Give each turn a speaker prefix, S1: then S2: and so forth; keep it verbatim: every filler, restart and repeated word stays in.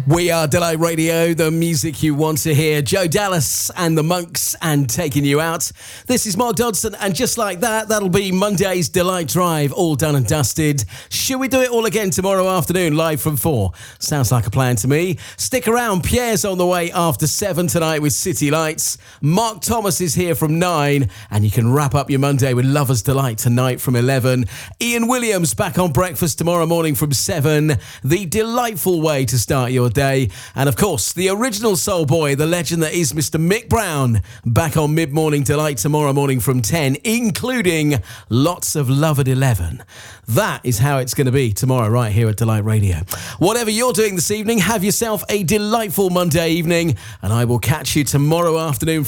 S1: We are Delight Radio, the music you want to hear. Joe Dallas and the Monks and Taking You Out. This is Mark Dodson, and just like that, that'll be Monday's Delight Drive, all done and dusted. Should we do it all again tomorrow afternoon, live from four? Sounds like a plan to me. Stick around, Pierre's on the way after seven tonight with City Lights. Mark Thomas is here from nine, and you can wrap up your Monday with Lover's Delight tonight from eleven. Ian Williams back on breakfast tomorrow morning from seven. The delightful way to start your day. Day. And of course, the original soul boy, the legend that is Mister Mick Brown, back on Mid-Morning Delight tomorrow morning from ten, including lots of love at eleven. That is how it's going to be tomorrow right here at Delight Radio. Whatever you're doing this evening, have yourself a delightful Monday evening, and I will catch you tomorrow afternoon